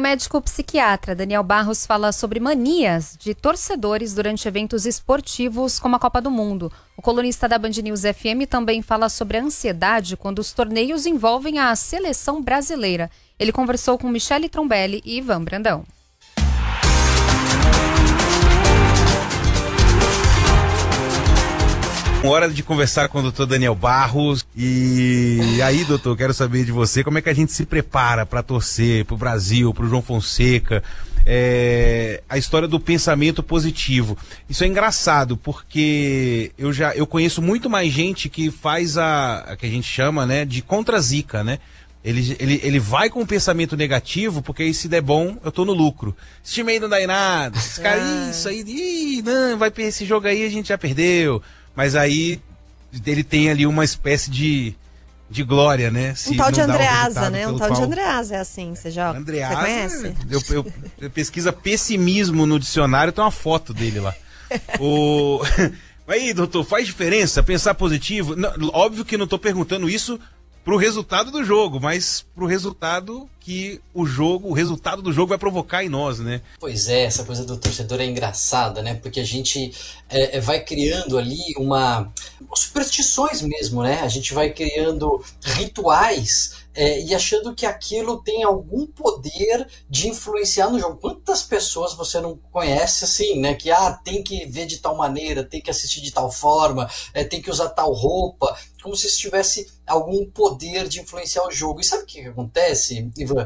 médico psiquiatra Daniel Barros fala sobre manias de torcedores durante eventos esportivos como a Copa do Mundo. O colunista da Band News FM também fala sobre a ansiedade quando os torneios envolvem a seleção brasileira. Ele conversou com Michele Trombelli e Ivan Brandão. Hora de conversar com o doutor Daniel Barros. E aí, doutor, quero saber de você, como é que a gente se prepara para torcer pro Brasil, pro João Fonseca, a história do pensamento positivo. Isso é engraçado, porque eu conheço muito mais gente que faz a que a gente chama, né, de contra-zica, né? Ele vai com um pensamento negativo, porque aí se der bom, eu tô no lucro. Esse time aí não dá em nada, esse cara, isso aí, não, esse jogo aí a gente já perdeu. Mas aí ele tem ali uma espécie de glória, né? Um tal de Andreasa, né? Um tal de Andreasa é assim, você conhece? Eu pesquisa pessimismo no dicionário, tem uma foto dele lá. Aí, doutor, faz diferença pensar positivo? Não, óbvio que não estou perguntando isso pro resultado do jogo, mas pro resultado que o resultado do jogo vai provocar em nós, né? Pois é, essa coisa do torcedor é engraçada, né? Porque a gente vai criando ali superstições mesmo, né? A gente vai criando rituais e achando que aquilo tem algum poder de influenciar no jogo. Quantas pessoas você não conhece assim, né? Que tem que ver de tal maneira, tem que assistir de tal forma, tem que usar tal roupa, como se isso tivesse algum poder de influenciar o jogo. E sabe o que acontece, Ivan?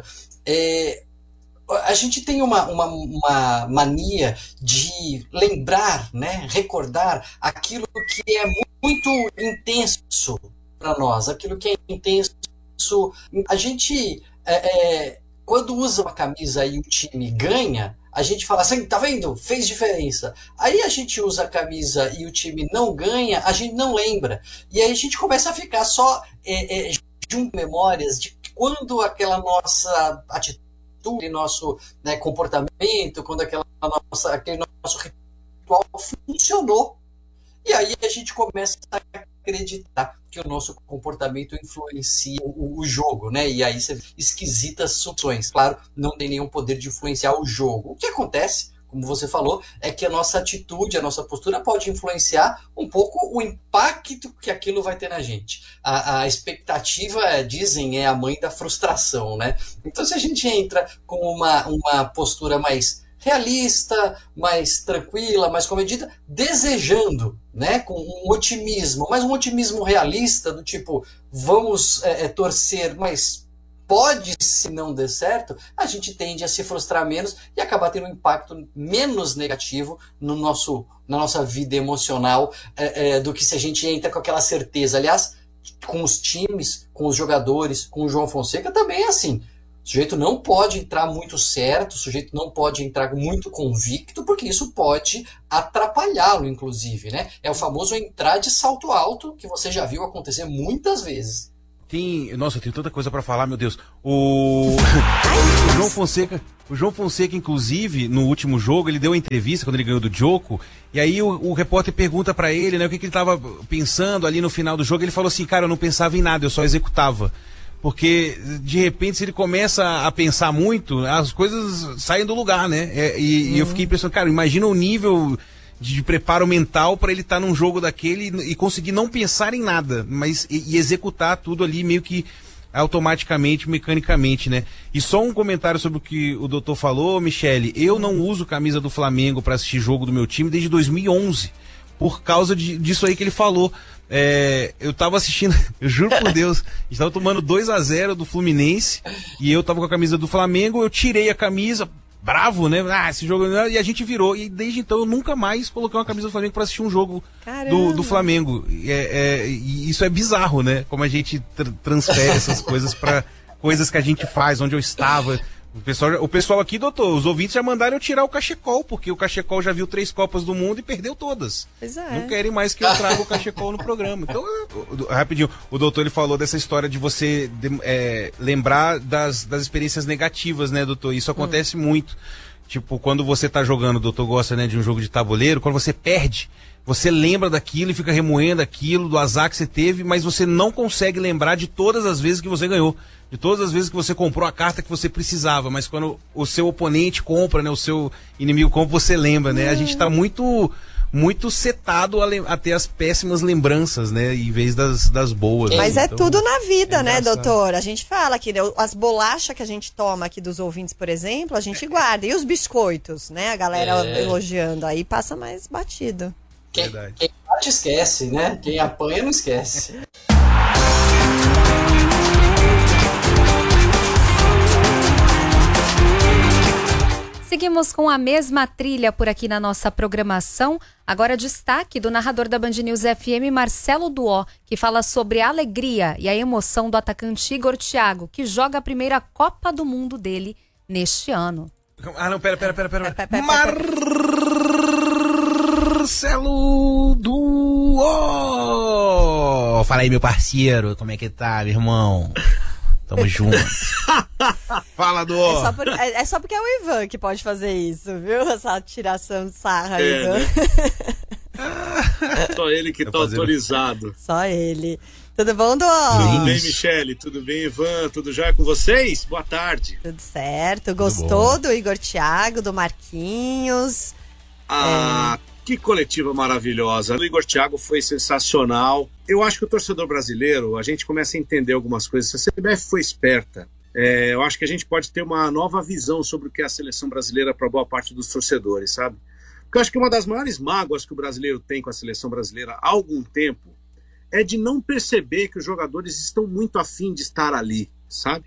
A gente tem uma mania de lembrar, né? Recordar aquilo que é muito intenso para nós, aquilo que é intenso. A gente, quando usa uma camisa e o time ganha, a gente fala assim, tá vendo? Fez diferença. Aí a gente usa a camisa e o time não ganha, a gente não lembra. E aí a gente começa a ficar só junto memórias de quando aquela nossa atitude, nosso, né, comportamento, quando aquele nosso ritual funcionou. E aí a gente começa a acreditar que o nosso comportamento influencia o jogo, né? E aí você esquisitas soluções. Claro, não tem nenhum poder de influenciar o jogo. O que acontece, como você falou, é que a nossa atitude, a nossa postura pode influenciar um pouco o impacto que aquilo vai ter na gente. A expectativa, dizem, é a mãe da frustração, né? Então, se a gente entra com uma postura mais realista, mais tranquila, mais comedida, desejando, né, com um otimismo, mas um otimismo realista, do tipo, vamos torcer, mas pode, se não der certo, a gente tende a se frustrar menos e acabar tendo um impacto menos negativo na nossa vida emocional do que se a gente entra com aquela certeza. Aliás, com os times, com os jogadores, com o João Fonseca também é assim. O sujeito não pode entrar muito certo, o sujeito não pode entrar muito convicto, porque isso pode atrapalhá-lo, inclusive, né? É o famoso entrar de salto alto, que você já viu acontecer muitas vezes. Nossa, eu tenho tanta coisa pra falar, meu Deus. O João Fonseca, inclusive, no último jogo, ele deu uma entrevista quando ele ganhou do Djoko, e aí o repórter pergunta pra ele, né, o que ele tava pensando ali no final do jogo. Ele falou assim, cara, eu não pensava em nada, eu só executava. Porque, de repente, se ele começa a pensar muito, as coisas saem do lugar, né? E eu fiquei pensando, cara, imagina o nível de preparo mental para ele estar num jogo daquele e conseguir não pensar em nada, mas e executar tudo ali meio que automaticamente, mecanicamente, né? E só um comentário sobre o que o doutor falou, Michele. Eu não uso camisa do Flamengo para assistir jogo do meu time desde 2011, por causa disso aí que ele falou. Eu tava assistindo, eu juro por Deus, a gente tava tomando 2-0 do Fluminense e eu tava com a camisa do Flamengo, eu tirei a camisa, bravo, né? Esse jogo, e a gente virou, e desde então eu nunca mais coloquei uma camisa do Flamengo pra assistir um jogo do Flamengo. E isso é bizarro, né? Como a gente transfere essas coisas pra coisas que a gente faz, onde eu estava. O pessoal aqui, doutor, os ouvintes já mandaram eu tirar o cachecol, porque o cachecol já viu 3 Copas do Mundo e perdeu todas. Pois é. Não querem mais que eu traga o cachecol no programa. Então, rapidinho, o doutor ele falou dessa história de você lembrar das experiências negativas, né, doutor? Isso acontece muito. Tipo, quando você tá jogando, o doutor gosta, né, de um jogo de tabuleiro, quando você perde, você lembra daquilo e fica remoendo aquilo, do azar que você teve, mas você não consegue lembrar de todas as vezes que você ganhou. de todas as vezes que você comprou a carta que você precisava, mas quando o seu oponente compra, né, o seu inimigo compra, você lembra, né? A gente tá muito setado a ter as péssimas lembranças, né, em vez das boas. Mas né? é tudo na vida, né, doutor? A gente fala que as bolachas que a gente toma aqui dos ouvintes, por exemplo, a gente guarda. E os biscoitos, né? A galera elogiando, aí passa mais batido. Quem bate esquece, né? Quem apanha não esquece. Seguimos com a mesma trilha por aqui na nossa programação. Agora destaque do narrador da Band News FM, Marcelo Duó, que fala sobre a alegria e a emoção do atacante Igor Thiago, que joga a primeira Copa do Mundo dele neste ano. Ah, não, pera. Marcelo Duó! Fala aí, meu parceiro, como é que tá, meu irmão? Tamo junto. Fala, Duó! É só porque é o Ivan que pode fazer isso, viu? Essa tiração de sarra, Ivan. Né? Só ele que tá autorizado. Só ele. Tudo bom, Duó? Tudo bem, Michele? Tudo bem, Ivan? Tudo já com vocês? Boa tarde. Tudo certo. Gostou do Igor Thiago, do Marquinhos? Que coletiva maravilhosa. O Igor Thiago foi sensacional. Eu acho que o torcedor brasileiro, a gente começa a entender algumas coisas. Se a CBF foi esperta, eu acho que a gente pode ter uma nova visão sobre o que é a seleção brasileira para boa parte dos torcedores, sabe? Porque eu acho que uma das maiores mágoas que o brasileiro tem com a seleção brasileira há algum tempo é de não perceber que os jogadores estão muito afim de estar ali, sabe?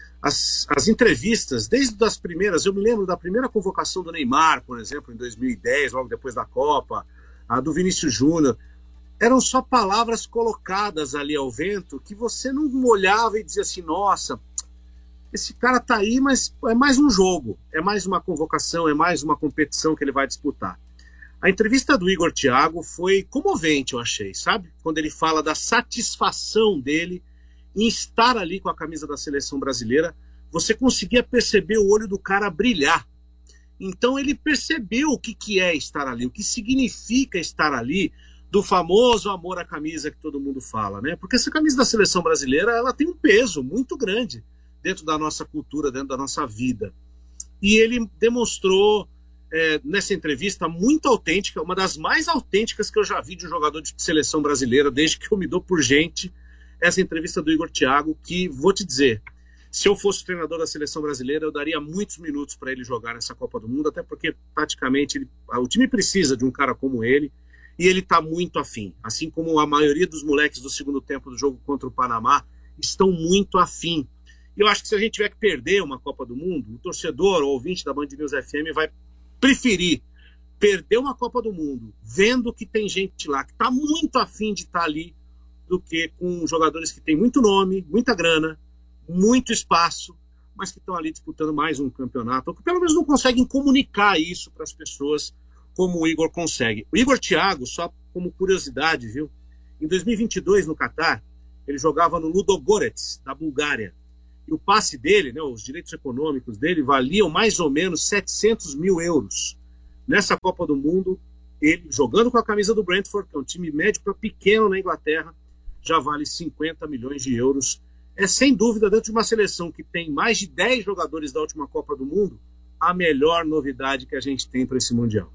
As entrevistas, desde as primeiras, eu me lembro da primeira convocação do Neymar, por exemplo, em 2010, logo depois da Copa, a do Vinícius Júnior, eram só palavras colocadas ali ao vento que você não olhava e dizia assim, nossa, esse cara tá aí, mas é mais um jogo, é mais uma convocação, é mais uma competição que ele vai disputar. A entrevista do Igor Thiago foi comovente, eu achei, sabe? Quando ele fala da satisfação dele em estar ali com a camisa da seleção brasileira, você conseguia perceber o olho do cara brilhar. Então ele percebeu o que é estar ali, o que significa estar ali, do famoso amor à camisa que todo mundo fala, né? Porque essa camisa da seleção brasileira, ela tem um peso muito grande dentro da nossa cultura, dentro da nossa vida. E ele demonstrou nessa entrevista muito autêntica, uma das mais autênticas que eu já vi de um jogador de seleção brasileira, desde que eu me dou por gente, essa entrevista do Igor Thiago, que, vou te dizer, se eu fosse o treinador da seleção brasileira, eu daria muitos minutos para ele jogar nessa Copa do Mundo, até porque, praticamente, o time precisa de um cara como ele, e ele está muito afim. Assim como a maioria dos moleques do segundo tempo do jogo contra o Panamá estão muito afim. E eu acho que se a gente tiver que perder uma Copa do Mundo, o torcedor ou ouvinte da Band News FM vai preferir perder uma Copa do Mundo, vendo que tem gente lá que está muito afim de estar ali, do que com jogadores que têm muito nome, muita grana, muito espaço, mas que estão ali disputando mais um campeonato, ou que pelo menos não conseguem comunicar isso para as pessoas como o Igor consegue. O Igor Thiago, só como curiosidade, viu? Em 2022, no Catar, ele jogava no Ludogorets, da Bulgária. E o passe dele, né, os direitos econômicos dele, valiam mais ou menos 700 mil euros. Nessa Copa do Mundo, ele, jogando com a camisa do Brentford, que é um time médio para pequeno na Inglaterra, já vale 50 milhões de euros. É, sem dúvida, dentro de uma seleção que tem mais de 10 jogadores da última Copa do Mundo, a melhor novidade que a gente tem para esse Mundial.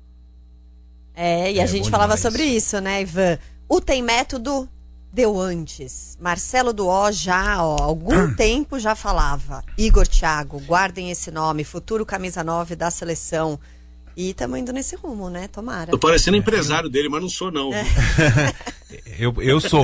E a gente falava sobre isso, né, Ivan? O Tem Método deu antes. Marcelo Duó já, há algum tempo já falava. Igor Thiago, guardem esse nome, futuro camisa 9 da seleção. E estamos indo nesse rumo, né? Tomara. Tô parecendo empresário dele, mas não sou, não. Eu sou.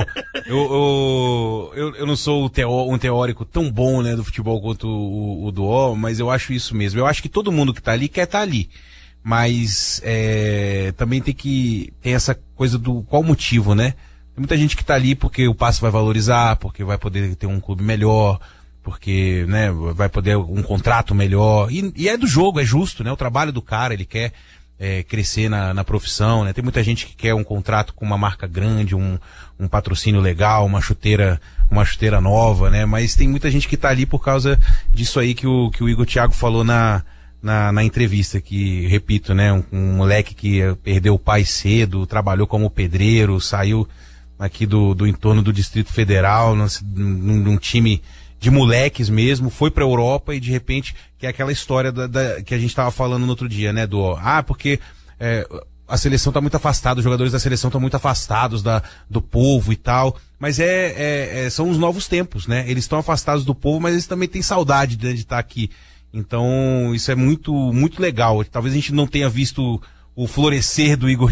Eu não sou um teórico tão bom, né, do futebol quanto o Duó, mas eu acho isso mesmo. Eu acho que todo mundo que tá ali quer estar ali. Mas também tem essa coisa do qual motivo, né? Tem muita gente que tá ali porque o passe vai valorizar, porque vai poder ter um clube melhor, porque, né, vai poder um contrato melhor. E é do jogo, é justo, né? O trabalho do cara, ele quer crescer na profissão, né? Tem muita gente que quer um contrato com uma marca grande, um patrocínio legal, uma chuteira nova, né? Mas tem muita gente que tá ali por causa disso aí que o Igor Thiago falou na entrevista, que, repito, né, um moleque que perdeu o pai cedo, trabalhou como pedreiro, saiu aqui do entorno do Distrito Federal, num time de moleques mesmo, foi pra Europa e de repente, que é aquela história que a gente tava falando no outro dia, né, porque a seleção tá muito afastada, os jogadores da seleção estão muito afastados do povo e tal, mas são os novos tempos, né, eles estão afastados do povo, mas eles também têm saudade de estar aqui, então isso é muito, muito legal. Talvez a gente não tenha visto o florescer do Igor